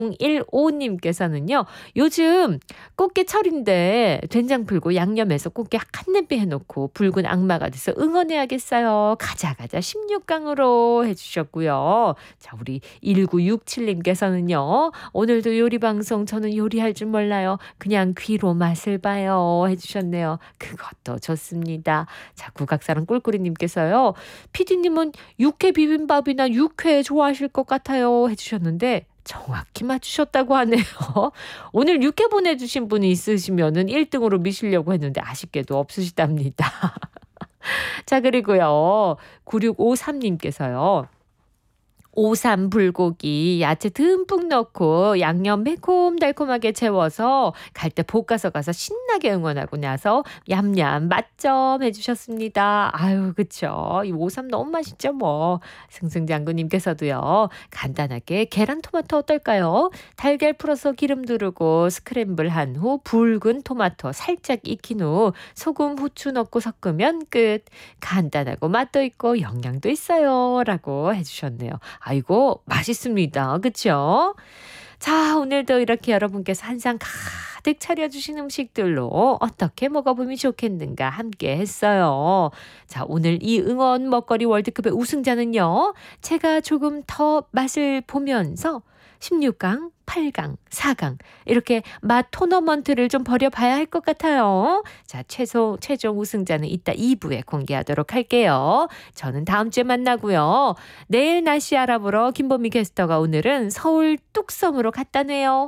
015님께서는요. 요즘 꽃게철인데 된장 풀고 양념해서 꽃게 한 냄비 해놓고 붉은 악마가 돼서 응원해야겠어요. 가자 16강으로 해주셨고요. 자, 우리 1967님께서는요. 오늘도 요리방송 저는 요리할 줄 몰라요. 그냥 귀로 맛을 봐요 해주셨네요. 그것도 좋습니다. 자, 국악사랑 꿀꿀이님께서요. PD님은 육회 비빔밥이나 육회 좋아하실 것 같아요 해주셨는데 정확히 맞추셨다고 하네요. 오늘 육회 보내주신 분이 있으시면은 1등으로 미시려고 했는데 아쉽게도 없으시답니다. 자, 그리고요. 9653님께서요. 오삼 불고기 야채 듬뿍 넣고 양념 매콤달콤하게 채워서 갈 때 볶아서 가서 신나게 응원하고 나서 얌얌 맛점 해주셨습니다. 아유, 그쵸. 이 오삼 너무 맛있죠 뭐. 승승장구님께서도요. 간단하게 계란 토마토 어떨까요? 달걀 풀어서 기름 두르고 스크램블 한 후 붉은 토마토 살짝 익힌 후 소금 후추 넣고 섞으면 끝. 간단하고 맛도 있고 영양도 있어요 라고 해주셨네요. 아이고 맛있습니다. 그쵸? 자, 오늘도 이렇게 여러분께서 한상 가득 차려주신 음식들로 어떻게 먹어보면 좋겠는가 함께 했어요. 자, 오늘 이 응원 먹거리 월드컵의 우승자는요. 제가 조금 더 맛을 보면서 16강, 8강, 4강 이렇게 맛 토너먼트를 좀 벌여봐야 할 것 같아요. 자, 최종 우승자는 이따 2부에 공개하도록 할게요. 저는 다음 주에 만나고요. 내일 날씨 알아보러 김보미 캐스터가 오늘은 서울 뚝섬으로 갔다네요.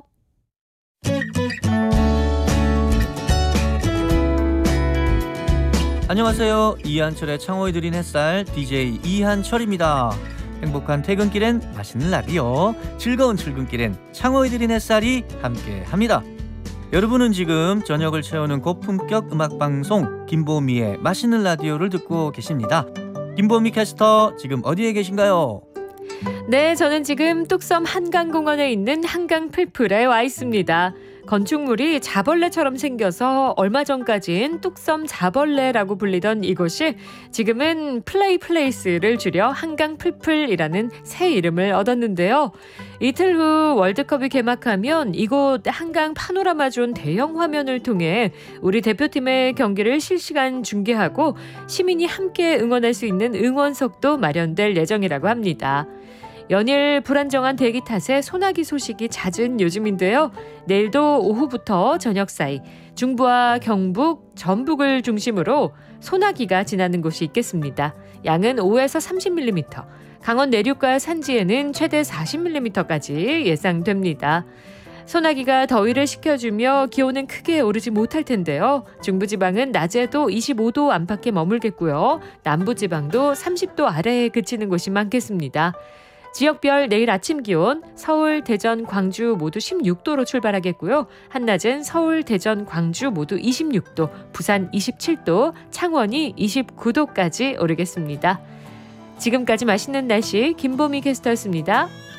안녕하세요. 이한철의 창호에 드린 햇살 DJ 이한철입니다. 행복한 퇴근길엔 맛있는 라디오, 즐거운 출근길엔 창호에 드린 햇살이 함께합니다. 여러분은 지금 저녁을 채우는 고품격 음악방송 김보미의 맛있는 라디오를 듣고 계십니다. 김보미 캐스터 지금 어디에 계신가요? 네, 저는 지금 뚝섬 한강공원에 있는 한강풀풀에 와 있습니다. 건축물이 자벌레처럼 생겨서 얼마 전까진 뚝섬 자벌레라고 불리던 이곳이 지금은 플레이스를 줄여 한강풀풀이라는 새 이름을 얻었는데요. 이틀 후 월드컵이 개막하면 이곳 한강 파노라마존 대형 화면을 통해 우리 대표팀의 경기를 실시간 중계하고 시민이 함께 응원할 수 있는 응원석도 마련될 예정이라고 합니다. 연일 불안정한 대기 탓에 소나기 소식이 잦은 요즘인데요. 내일도 오후부터 저녁 사이 중부와 경북, 전북을 중심으로 소나기가 지나는 곳이 있겠습니다. 양은 5에서 30mm, 강원 내륙과 산지에는 최대 40mm까지 예상됩니다. 소나기가 더위를 식혀주며 기온은 크게 오르지 못할 텐데요. 중부지방은 낮에도 25도 안팎에 머물겠고요. 남부지방도 30도 아래에 그치는 곳이 많겠습니다. 지역별 내일 아침 기온 서울, 대전, 광주 모두 16도로 출발하겠고요. 한낮은 서울, 대전, 광주 모두 26도, 부산 27도, 창원이 29도까지 오르겠습니다. 지금까지 맛있는 날씨 김보미 캐스터였습니다.